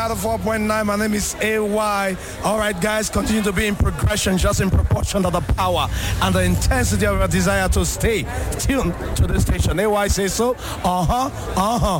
Out of 4.9, my name is AY. All right, guys, continue to be in progression, just in proportion to the power and the intensity of your desire to stay tuned to the station. AY says so.